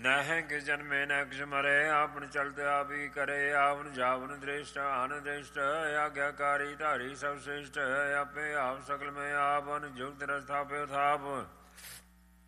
ਨਹਿ ਕਿਸ ਜਨਮੇ ਨ ਕਿਸ ਮਰੇ, ਆਪਨ ਚਲਤ ਆਪ ਹੀ ਕਰੇ, ਆਵਨ ਜਾਵਨ ਦ੍ਰਿਸ਼ਟ ਅਨਦ੍ਰਿਸ਼ਟ, ਆਗਿਆਕਾਰੀ ਧਾਰੀ ਸਭ ਸ੍ਰਿਸ਼ਟ, ਆਪੇ ਆਪ ਸਕਲ ਮੈਂ ਆਪਨ ਜੁਗਤ ਰਸਥਾਪਿ ਥਾਪ।